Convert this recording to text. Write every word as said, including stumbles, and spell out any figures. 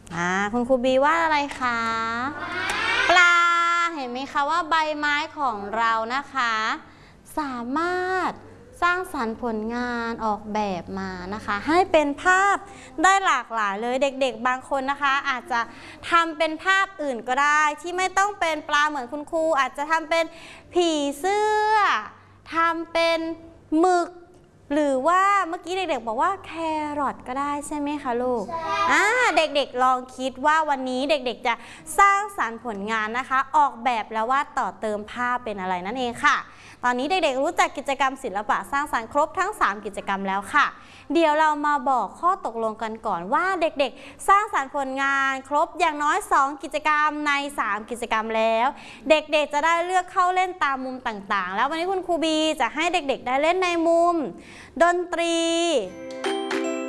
อ่าคุณครูบีว่าอะไรคะปลาเห็นไหมคะว่าใบไม้ของเรานะคะสามารถสร้างสรรค์ผลงานออกแบบมานะคะให้เป็นภาพได้หลากหลายเลยเด็กๆบางคนนะคะอาจจะทำเป็นภาพอื่นก็ได้ที่ไม่ต้องเป็นปลาเหมือนคุณครูอาจจะทำเป็นผีเสื้อทำเป็นหมึกหรือว่าเมื่อกี้เด็กๆบอกว่าแครอทก็ได้ใช่ไหมคะลูกอ่าเด็กๆลองคิดว่าวันนี้เด็กๆจะสร้างสรรค์ผลงานนะคะออกแบบแล้ววาดต่อเติมภาพเป็นอะไรนั่นเองค่ะตอนนี้เด็กๆรู้จักกิจกรรมศิลปะสร้างสรรค์ครบทั้งสามกิจกรรมแล้วค่ะเดี๋ยวเรามาบอกข้อตกลงกันก่อนว่าเด็กๆสร้างสรรค์ผลงานครบอย่างน้อยสองกิจกรรมในสามกิจกรรมแล้วเด็กๆจะได้เลือกเข้าเล่นตามมุมต่างๆแล้ววันนี้คุณครูบีจะให้เด็กๆได้เล่นในมุมดนตรี